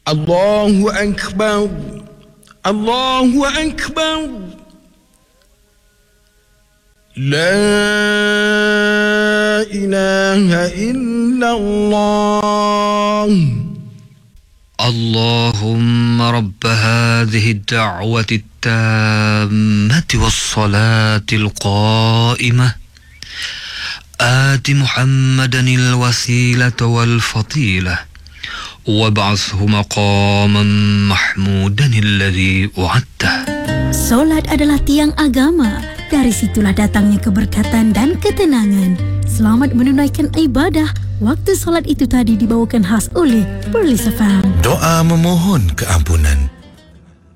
Allahu Akbar. Allahu Akbar. La ilaha illallah. اللهم رب هذه الدعوة التامة والصلاة القائمة آت محمدا الوسيلة والفضيلة وابعثه مقاما محمودا الذي وعدته. Solat adalah tiang agama. Dari situlah datangnya keberkatan dan ketenangan. Selamat menunaikan ibadah. Waktu solat itu tadi dibawakan khas oleh Perlis FM. Doa memohon keampunan.